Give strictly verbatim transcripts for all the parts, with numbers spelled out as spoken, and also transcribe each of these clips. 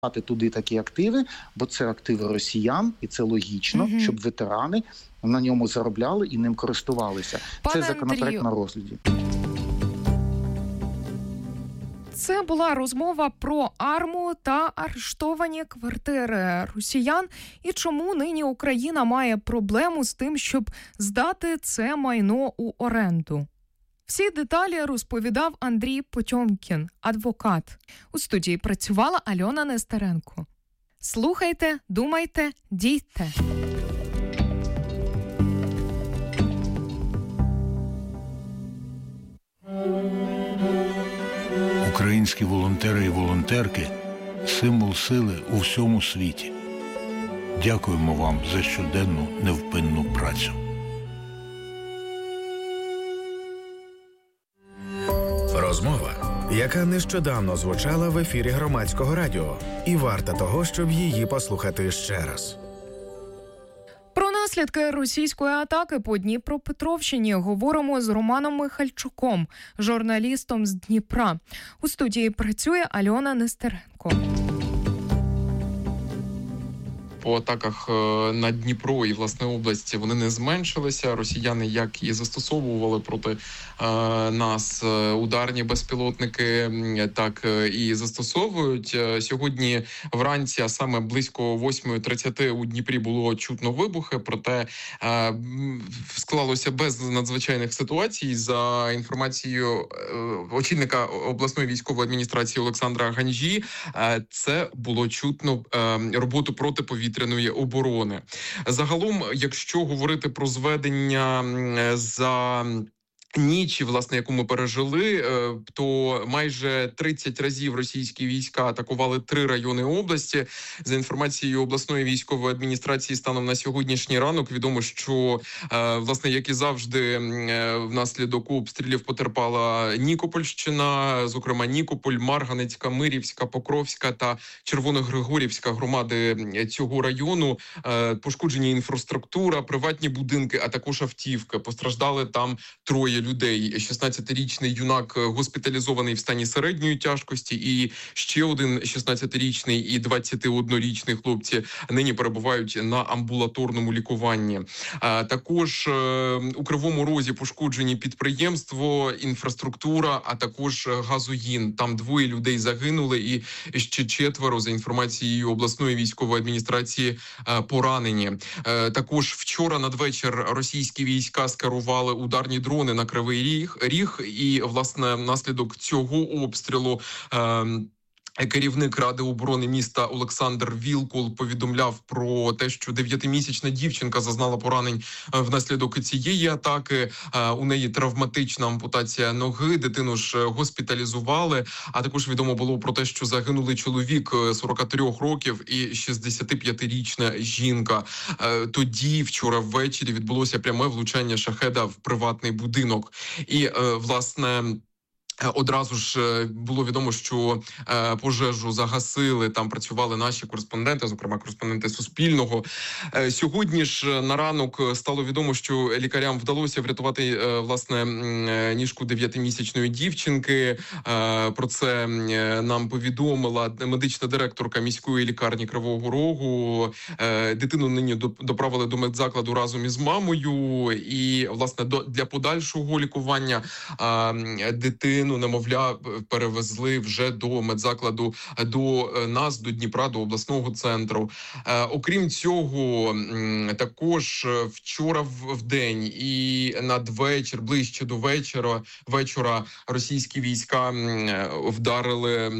туди такі активи, бо це активи росіян, і це логічно, угу. щоб ветерани на ньому заробляли і ним користувалися. Пане це законопроект Андрію, на розгляді. Це була розмова про АРМУ та арештовані квартири росіян і чому нині Україна має проблему з тим, щоб здати це майно у оренду. Всі деталі розповідав Андрій Потьомкін, адвокат. У студії працювала Альона Нестеренко. Слухайте, думайте, дійте. Українські волонтери і волонтерки – символ сили у всьому світі. Дякуємо вам за щоденну невпинну працю. Розмова, яка нещодавно звучала в ефірі Громадського радіо, і варта того, щоб її послухати ще раз. Про наслідки російської атаки по Дніпропетровщині говоримо з Романом Михальчуком, журналістом з Дніпра. У студії працює Альона Нестеренко. По атаках на Дніпро і, власне, області вони не зменшилися. Росіяни як і застосовували проти е, нас ударні безпілотники, так і застосовують. Сьогодні вранці, а саме близько восьма тридцять у Дніпрі було чутно вибухи, проте е, склалося без надзвичайних ситуацій. За інформацією е, очільника обласної військової адміністрації Олександра Ганжі, е, це було чутно е, роботу протиповітряної оборони. Загалом, якщо говорити про зведення за ніч, власне, яку ми пережили, то майже тридцять разів російські війська атакували три райони області. За інформацією обласної військової адміністрації, станом на сьогоднішній ранок відомо, що, власне, як і завжди, внаслідок обстрілів потерпала Нікопольщина, зокрема Нікополь, Марганецька, Мирівська, Покровська та Червоногригорівська громади цього району. Пошкоджені інфраструктура, приватні будинки, а також автівки. Постраждали там троє людей. шістнадцятирічний юнак госпіталізований в стані середньої тяжкості, і ще один шістнадцятирічний і двадцятиоднорічний хлопці нині перебувають на амбулаторному лікуванні. А також у Кривому Розі пошкоджені підприємство, інфраструктура, а також газогін. Там двоє людей загинули і ще четверо, за інформацією обласної військової адміністрації, поранені. Також вчора надвечір російські війська скерували ударні дрони на Кривий Ріг, Ріг і, власне, внаслідок цього обстрілу е- керівник Ради оборони міста Олександр Вілкул повідомляв про те, що дев'ятимісячна дівчинка зазнала поранень внаслідок цієї атаки. У неї травматична ампутація ноги, дитину ж госпіталізували. А також відомо було про те, що загинули чоловік сорок три років і шістдесятип'ятирічна жінка. Тоді, вчора ввечері, відбулося пряме влучання шахеда в приватний будинок. І, власне, одразу ж було відомо, що е, пожежу загасили, там працювали наші кореспонденти, зокрема кореспонденти Суспільного. Е, сьогодні ж на ранок стало відомо, що лікарям вдалося врятувати, е, власне, ніжку дев'ятимісячної дівчинки. Е, про це нам повідомила медична директорка міської лікарні Кривого Рогу. Е, дитину нині доправили до медзакладу разом із мамою. І, власне, до, для подальшого лікування е, дитину, немовля, перевезли вже до медзакладу, до нас, до Дніпра, до обласного центру. Е, окрім цього, також вчора в день і надвечір, ближче до вечора, вечора російські війська вдарили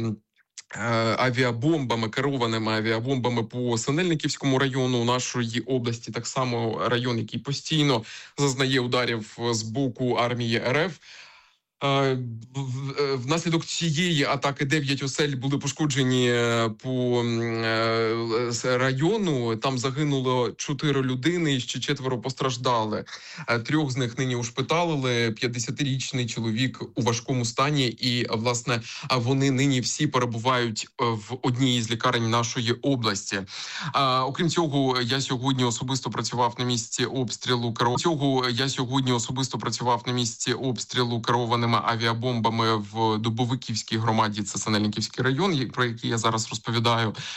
авіабомбами, керованими авіабомбами по Синельниківському району нашої області, так само район, який постійно зазнає ударів з боку армії РФ. Внаслідок цієї атаки дев'ять осель були пошкоджені по району. Там загинуло чотири людини і ще четверо постраждали. Трьох з них нині ушпиталили. п'ятдесятирічний чоловік у важкому стані. І, власне, вони нині всі перебувають в одній із лікарень нашої області. Окрім цього, я сьогодні особисто працював на місці обстрілу цього. Я сьогодні особисто працював на місці обстрілу керованим авіабомбами в Дубовиківській громаді, це Синельниківський район, про який я зараз розповідаю.